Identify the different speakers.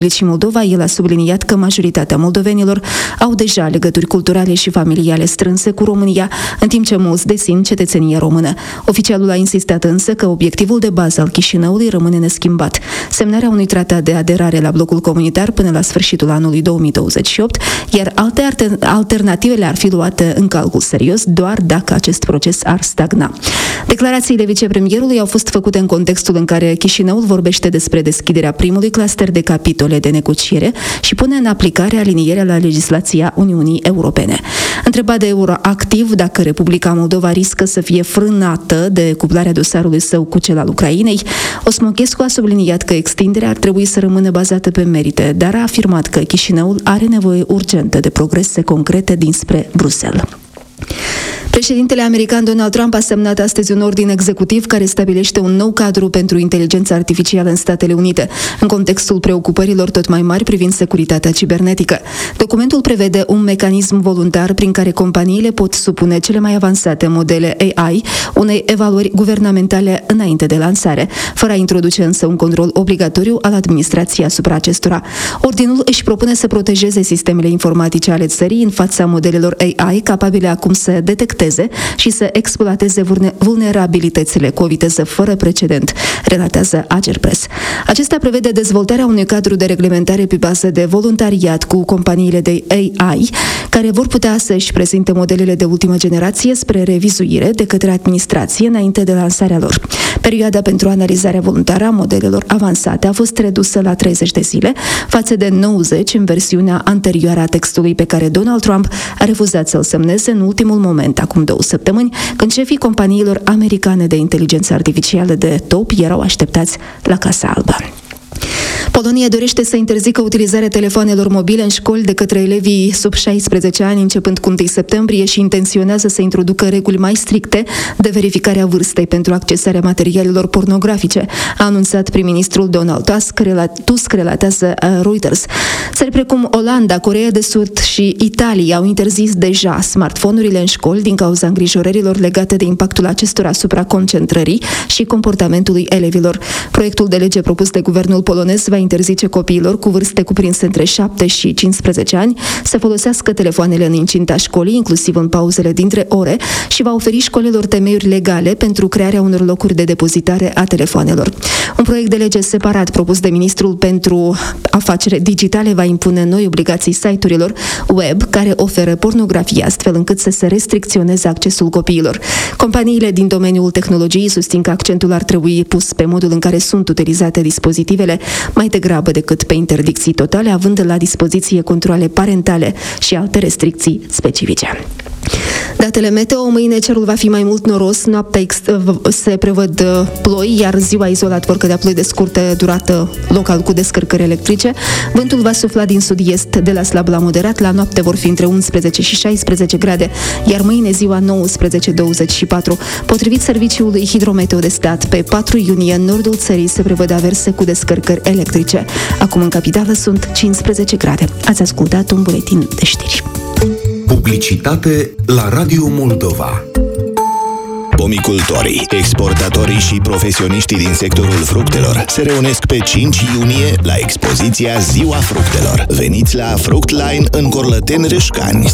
Speaker 1: și Moldova, el a subliniat că majoritatea moldovenilor au deja legături culturale și familiale strânse cu România, în timp ce mulți dețin cetățenia română. Oficialul a insistat însă că obiectivul de bază al Chișinăului rămâne neschimbat: semnarea unui tratat de aderare la blocul comunitar până la sfârșitul anului 2028, iar alte alternativele ar fi luate în calcul serios doar dacă acest proces ar stagna. Declarațiile vicepremierului au fost făcute în contextul în care Chișinăul vorbește despre deschiderea primului cluster de capitole de negociere și pune în aplicare alinierea la legislația Uniunii Europene. Întrebat de Euroactiv dacă Republica Moldova riscă să fie frânată de cuplarea dosarului său cu cel al Ucrainei, Osmochescu a subliniat că extinderea ar trebui să rămână bazată pe merite, dar a afirmat că Chișinăul are nevoie urgentă de progrese concrete dinspre Bruxelles. Președintele american Donald Trump a semnat astăzi un ordin executiv care stabilește un nou cadru pentru inteligența artificială în Statele Unite, în contextul preocupărilor tot mai mari privind securitatea cibernetică. Documentul prevede un mecanism voluntar prin care companiile pot supune cele mai avansate modele AI unei evaluări guvernamentale înainte de lansare, fără a introduce însă un control obligatoriu al administrației asupra acestora. Ordinul își propune să protejeze sistemele informatice ale țării în fața modelelor AI capabile acum să detecteze și să exploateze vulnerabilitățile cu o viteză fără precedent, relatează Agerpres. Acesta prevede dezvoltarea unui cadru de reglementare pe bază de voluntariat cu companiile de AI, care vor putea să-și prezinte modelele de ultimă generație spre revizuire de către administrație înainte de lansarea lor. Perioada pentru analizarea voluntară a modelelor avansate a fost redusă la 30 de zile, față de 90 în versiunea anterioară a textului pe care Donald Trump a refuzat să-l semneze în ultimul moment, acum 2 săptămâni, când șefii companiilor americane de inteligență artificială de top erau așteptați la Casa Albă. Polonia dorește să interzică utilizarea telefoanelor mobile în școli de către elevii sub 16 ani începând cu 1 septembrie și intenționează să introducă reguli mai stricte de verificare a vârstei pentru accesarea materialelor pornografice, a anunțat prim-ministrul Donald Tusk, relatează Reuters. Țări precum Olanda, Coreea de Sud și Italia au interzis deja smartphone-urile în școli din cauza îngrijorărilor legate de impactul acestora asupra concentrării și comportamentului elevilor. Proiectul de lege propus de guvernul polonez va interzice copiilor cu vârste cuprinse între 7 și 15 ani să folosească telefoanele în incinta școlii, inclusiv în pauzele dintre ore, și va oferi școlilor temeiuri legale pentru crearea unor locuri de depozitare a telefoanelor. Un proiect de lege separat propus de ministrul pentru afaceri digitale va impune noi obligații site-urilor web care oferă pornografie, astfel încât să se restricționeze accesul copiilor. Companiile din domeniul tehnologiei susțin că accentul ar trebui pus pe modul în care sunt utilizate dispozitivele mai degrabă decât pe interdicții totale, având la dispoziție controale parentale și alte restricții specifice. Datele meteo: mâine cerul va fi mai mult noros, noaptea se prevăd ploi, iar ziua izolat vor cădea ploi de scurtă durată, local cu descărcări electrice. Vântul va sufla din sud-est de la slab la moderat, la noapte vor fi între 11 și 16 grade, iar mâine ziua 19-24. Potrivit Serviciului Hidrometeo de Stat, pe 4 iunie în nordul țării se prevăd averse cu descărcări electrice. Acum în capitală sunt 15 grade. Ați ascultat un buletin de știri.
Speaker 2: Publicitate la Radio Moldova.
Speaker 3: Pomicultorii, exportatorii și profesioniștii din sectorul fructelor se reunesc pe 5 iunie la expoziția Ziua Fructelor. Veniți la Fructline în Corlăteni Râșcani